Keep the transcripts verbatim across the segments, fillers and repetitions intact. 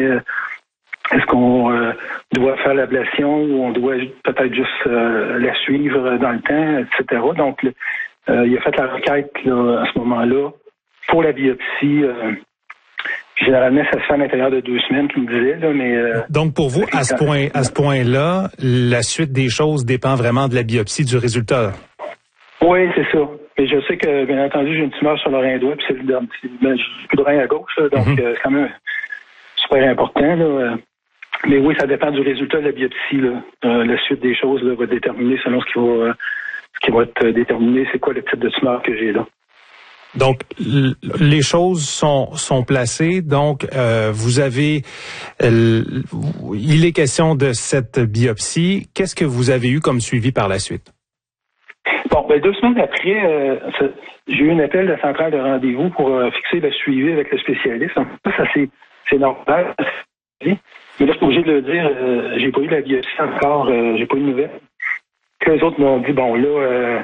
Euh, est-ce qu'on euh, doit faire l'ablation ou on doit peut-être juste euh, la suivre dans le temps, et cetera. Donc, euh, il a fait la requête là, à ce moment-là pour la biopsie. Euh, généralement, ça se fait à l'intérieur de deux semaines, qu'il me disait. Là, mais, euh, Donc, pour vous, à ce point, à ce point-là, la suite des choses dépend vraiment de la biopsie, du résultat. Oui, c'est ça. Mais je sais que, bien entendu, j'ai une tumeur sur le rein droit, puis c'est le ben, j'ai plus de rein à gauche, là, donc mm-hmm. euh, c'est quand même super important. Là. Mais oui, ça dépend du résultat de la biopsie. Là. Euh, la suite des choses là, va déterminer selon ce qui va, euh, ce qui va être déterminé, c'est quoi le type de tumeur que j'ai là. Donc, l- les choses sont sont placées. Donc, euh, vous avez, l- il est question de cette biopsie. Qu'est-ce que vous avez eu comme suivi par la suite? Bon, ben deux semaines après, euh, ça, j'ai eu un appel de la centrale de rendez-vous pour euh, fixer le suivi avec le spécialiste. Donc, ça, ça c'est, c'est normal. Mais là, je suis obligé de le dire, euh, j'ai pas eu la biopsie encore, euh, j'ai pas eu de nouvelles. Que les autres m'ont dit, bon, là, euh,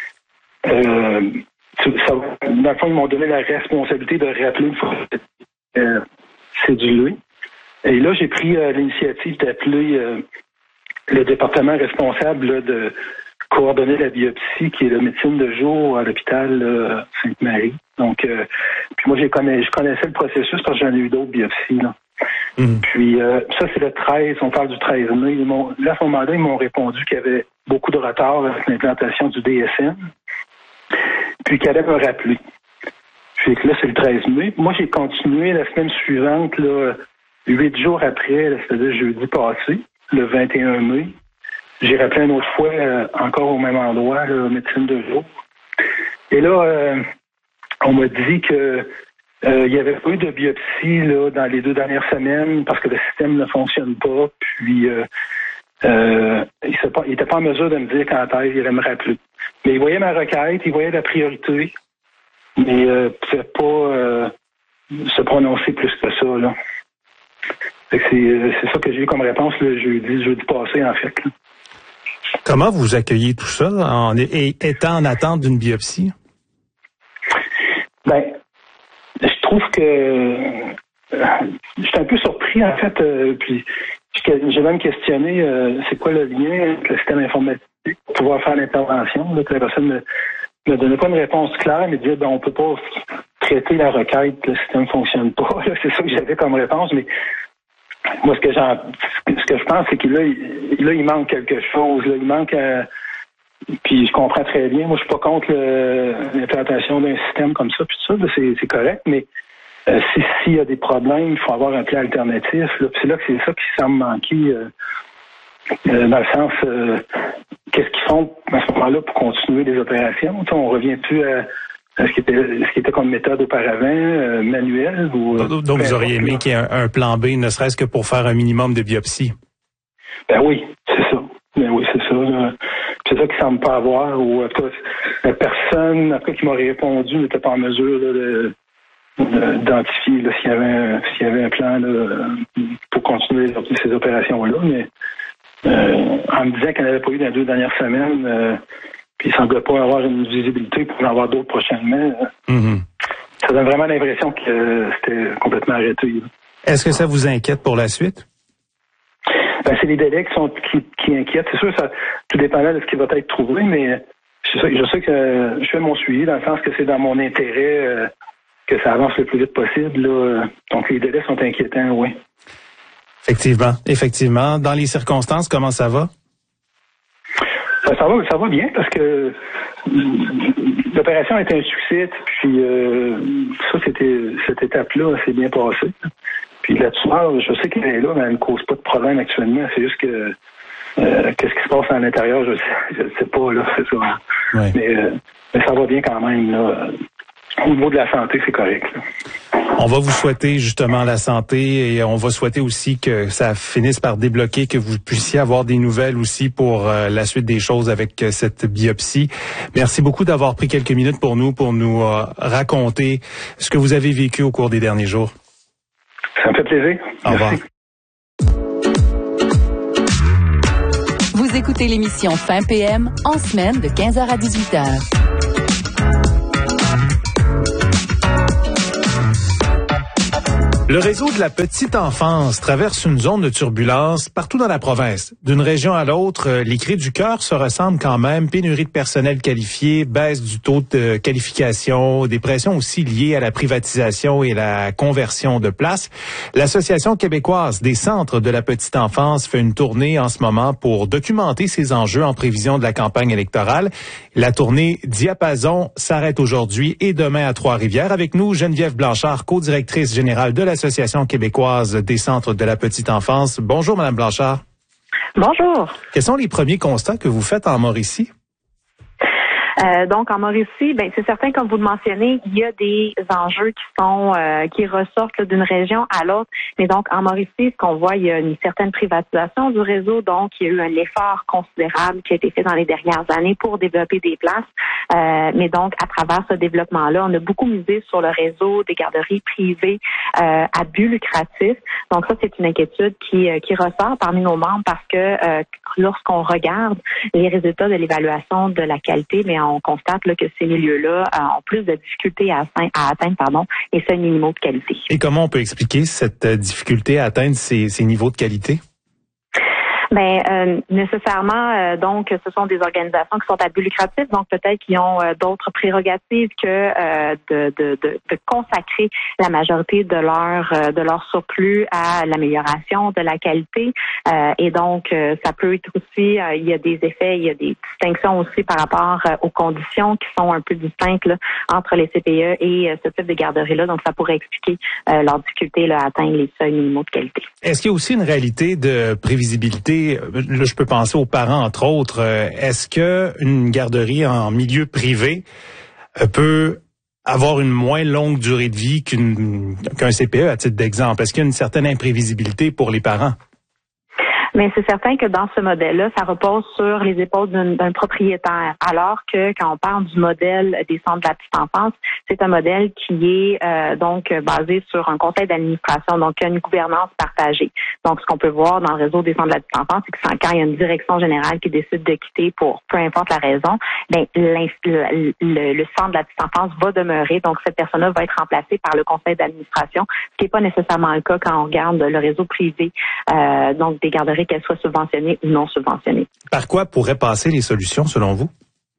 euh, ça, dans le fond, ils m'ont donné la responsabilité de rappeler une fois euh, cédulé. Et là, j'ai pris euh, l'initiative d'appeler euh, le département responsable là, de coordonner la biopsie, qui est la médecine de jour à l'hôpital euh, Sainte-Marie. Donc, euh, puis moi, j'ai connais, je connaissais le processus parce que j'en ai eu d'autres biopsies, là. Mmh. Puis euh, ça, c'est le treize, on parle du treize mai. Ils m'ont, là, à ce moment-là, ils m'ont répondu qu'il y avait beaucoup de retard avec l'implantation du D S M, puis qu'ils allaient me rappeler. Puis là, c'est le treize mai. Moi, j'ai continué la semaine suivante, là, huit jours après, là, c'est-à-dire jeudi passé, le vingt et un mai. J'ai rappelé une autre fois, euh, encore au même endroit, là, médecine de jour. Et là, euh, on m'a dit que Euh, il y avait pas eu de biopsie là, dans les deux dernières semaines parce que le système ne fonctionne pas. Puis, euh, euh, il n'était pas, pas en mesure de me dire quand il allait me rappeler. Mais il voyait ma requête, il voyait la priorité, mais euh, il ne pouvait pas euh, se prononcer plus que ça. Là. Fait que c'est, c'est ça que j'ai eu comme réponse le jeudi, jeudi passé, en fait. Là. Comment vous accueillez tout ça en étant en attente d'une biopsie? Ben, je trouve que euh, j'étais un peu surpris, en fait, euh, puis j'ai même questionné euh, c'est quoi le lien avec le système informatique pour pouvoir faire l'intervention. Là, que la personne ne me, me donnait pas une réponse claire, mais disait ben, on peut pas traiter la requête, le système fonctionne pas. Là, c'est ça que j'avais comme réponse, mais moi, ce que j'en, ce que je pense, c'est que là, il, là, il manque quelque chose. Là, il manque euh, puis je comprends très bien. Moi, je suis pas contre le, l'implantation d'un système comme ça, puis tout ça, là, c'est, c'est correct, mais euh, si s'il y a des problèmes, il faut avoir un plan alternatif. Là, puis c'est là que c'est ça qui semble manquer, euh, euh, dans le sens, euh, qu'est-ce qu'ils font à ce moment-là pour continuer les opérations? T'sais, on revient plus à, à ce qui était ce qui était comme méthode auparavant, euh, manuelle. Ou, donc, donc vous auriez aimé qu'il y ait un, un plan B, ne serait-ce que pour faire un minimum de biopsie? Ben oui, c'est ça. Ben oui, c'est ça. Là. C'est ça qu'il semble pas avoir. Ou en tout cas, la personne en tout cas, qui m'a répondu n'était pas en mesure là, de, de, d'identifier là, s'il y avait un, s'il y avait un plan là, pour continuer ces opérations-là. Mais euh, en me disant qu'elle n'avait pas eu dans les deux dernières semaines, euh, puis il ne semblait pas avoir une visibilité pour en avoir d'autres prochainement, mm-hmm. ça donne vraiment l'impression que euh, c'était complètement arrêté. Là. Est-ce que ça vous inquiète pour la suite? Ben, c'est les délais qui sont qui, qui inquiètent. C'est sûr, ça tout dépendant de ce qui va être trouvé, mais je sais, je sais que je fais mon suivi dans le sens que c'est dans mon intérêt euh, que ça avance le plus vite possible. Là. Donc les délais sont inquiétants, oui. Effectivement, effectivement. Dans les circonstances, comment ça va? Ben, ça va, ça va bien parce que l'opération a été un succès. Puis euh, ça, c'était cette étape-là s'est bien passée. Puis la tumeur, je sais qu'elle est là, mais elle ne cause pas de problème actuellement. C'est juste que euh, qu'est-ce qui se passe à l'intérieur, je ne sais, sais pas, là, c'est ça. Ouais. Mais, euh, mais ça va bien quand même, là. Au niveau de la santé, c'est correct, là. On va vous souhaiter justement la santé et on va souhaiter aussi que ça finisse par débloquer, que vous puissiez avoir des nouvelles aussi pour euh, la suite des choses avec euh, cette biopsie. Merci beaucoup d'avoir pris quelques minutes pour nous, pour nous euh, raconter ce que vous avez vécu au cours des derniers jours. Ça me fait plaisir. Au revoir. Merci. Vous écoutez l'émission Fin P M en semaine de quinze heures à dix-huit heures. Le réseau de la petite enfance traverse une zone de turbulence partout dans la province. D'une région à l'autre, les cris du cœur se ressemblent quand même. Pénurie de personnel qualifié, baisse du taux de qualification, des pressions aussi liées à la privatisation et la conversion de places. L'Association québécoise des centres de la petite enfance fait une tournée en ce moment pour documenter ces enjeux en prévision de la campagne électorale. La tournée Diapason s'arrête aujourd'hui et demain à Trois-Rivières. Avec nous, Geneviève Blanchard, co-directrice générale de la L'Association québécoise des centres de la petite enfance. Bonjour, Madame Blanchard. Bonjour. Quels sont les premiers constats que vous faites en Mauricie? Euh, donc, en Mauricie, ben c'est certain, comme vous le mentionnez, il y a des enjeux qui sont euh, qui ressortent là, d'une région à l'autre. Mais donc, en Mauricie, ce qu'on voit, il y a une certaine privatisation du réseau. Donc, il y a eu un effort considérable qui a été fait dans les dernières années pour développer des places. Euh, mais donc, à travers ce développement-là, on a beaucoup misé sur le réseau des garderies privées euh, à but lucratif. Donc, ça, c'est une inquiétude qui euh, qui ressort parmi nos membres parce que euh, lorsqu'on regarde les résultats de l'évaluation de la qualité, mais on constate là, que ces milieux-là euh, ont plus de difficultés à, atteindre, à atteindre pardon, les seuils minimaux de qualité. Et comment on peut expliquer cette difficulté à atteindre ces, ces niveaux de qualité? Ben euh, nécessairement, euh, donc, ce sont des organisations qui sont à but lucratif, donc peut-être qu'ils ont euh, d'autres prérogatives que euh, de, de, de, de consacrer la majorité de leur euh, de leur surplus à l'amélioration de la qualité. Euh, et donc, euh, ça peut être aussi, euh, il y a des effets, il y a des distinctions aussi par rapport euh, aux conditions qui sont un peu distinctes là, entre les C P E et euh, ce type de garderie-là. Donc, ça pourrait expliquer euh, leur difficulté là, à atteindre les seuils minimaux de qualité. Est-ce qu'il y a aussi une réalité de prévisibilité? Là, je peux penser aux parents, entre autres. Est-ce que une garderie en milieu privé peut avoir une moins longue durée de vie qu'une, qu'un C P E, à titre d'exemple? Est-ce qu'il y a une certaine imprévisibilité pour les parents? Mais c'est certain que dans ce modèle-là, ça repose sur les épaules d'un, d'un propriétaire. Alors que quand on parle du modèle des centres de la petite enfance, c'est un modèle qui est euh, donc basé sur un conseil d'administration, donc une gouvernance partagée. Donc, ce qu'on peut voir dans le réseau des centres de la petite enfance, c'est que quand il y a une direction générale qui décide de quitter pour peu importe la raison, bien, le, le, le centre de la petite enfance va demeurer. Donc, cette personne-là va être remplacée par le conseil d'administration, ce qui n'est pas nécessairement le cas quand on regarde le réseau privé, euh, donc des garderies, qu'elles soient subventionnées ou non subventionnées. Par quoi pourraient passer les solutions, selon vous?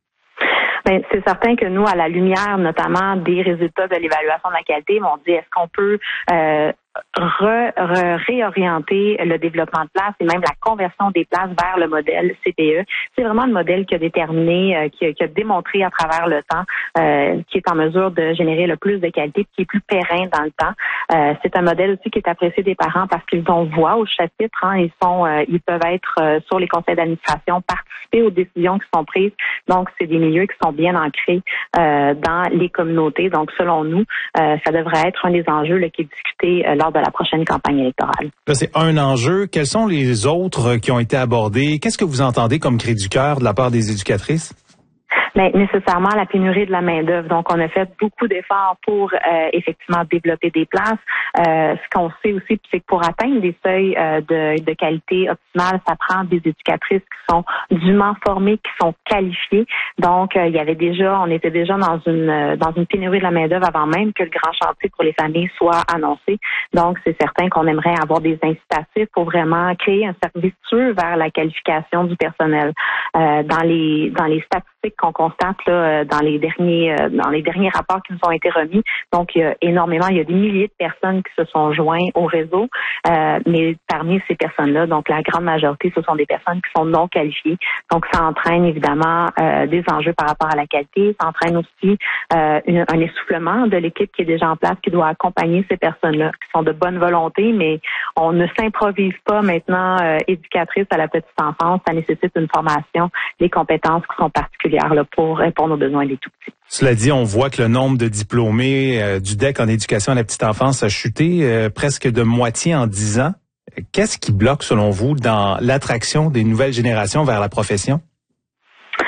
Bien, c'est certain que nous, à la lumière notamment des résultats de l'évaluation de la qualité, on dit est-ce qu'on peut euh, Re, re, réorienter le développement de places et même la conversion des places vers le modèle C P E. C'est vraiment le modèle qui a déterminé, euh, qui, a, qui a démontré à travers le temps, euh, qui est en mesure de générer le plus de qualité, qui est plus périn dans le temps. Euh, c'est un modèle aussi qui est apprécié des parents parce qu'ils ont voix au chapitre. Hein, ils sont, euh, ils peuvent être euh, sur les conseils d'administration, participer aux décisions qui sont prises. Donc, c'est des milieux qui sont bien ancrés euh, dans les communautés. Donc, selon nous, euh, ça devrait être un des enjeux là, qui est discuté euh, de la prochaine campagne électorale. Là, c'est un enjeu. Quels sont les autres qui ont été abordés? Qu'est-ce que vous entendez comme cri du cœur de la part des éducatrices? Bien, nécessairement la pénurie de la main-d'œuvre. Donc, on a fait beaucoup d'efforts pour euh, effectivement développer des places. Euh, ce qu'on sait aussi, c'est que pour atteindre des seuils euh, de, de qualité optimale, ça prend des éducatrices qui sont dûment formées, qui sont qualifiées. Donc, euh, il y avait déjà, on était déjà dans une euh, dans une pénurie de la main-d'œuvre avant même que le grand chantier pour les familles soit annoncé. Donc, c'est certain qu'on aimerait avoir des incitatifs pour vraiment créer un service sûr vers la qualification du personnel. Euh, dans les dans les statistiques qu'on constate là, dans les derniers dans les derniers rapports qui nous ont été remis. Donc, il y a énormément, il y a des milliers de personnes qui se sont joints au réseau, euh, mais parmi ces personnes-là, donc la grande majorité, ce sont des personnes qui sont non qualifiées. Donc, ça entraîne évidemment euh, des enjeux par rapport à la qualité. Ça entraîne aussi euh, une, un essoufflement de l'équipe qui est déjà en place, qui doit accompagner ces personnes-là, qui sont de bonne volonté, mais on ne s'improvise pas maintenant euh, éducatrice à la petite enfance. Ça nécessite une formation, des compétences qui sont particulières là, pour répondre aux besoins des tout-petits. Cela dit, on voit que le nombre de diplômés euh, du D E C en éducation à la petite enfance a chuté euh, presque de moitié en dix ans. Qu'est-ce qui bloque, selon vous, dans l'attraction des nouvelles générations vers la profession?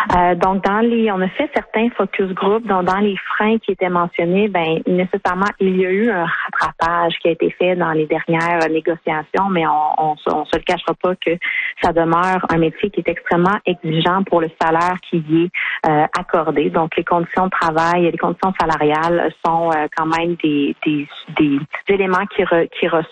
Euh, donc, dans les, on a fait certains focus group, donc dans les freins qui étaient mentionnés, ben nécessairement, il y a eu un rattrapage qui a été fait dans les dernières négociations, mais on, on, on se le cachera pas que ça demeure un métier qui est extrêmement exigeant pour le salaire qui y est euh, accordé. Donc, les conditions de travail et les conditions salariales sont euh, quand même des, des, des éléments qui, re, qui ressortent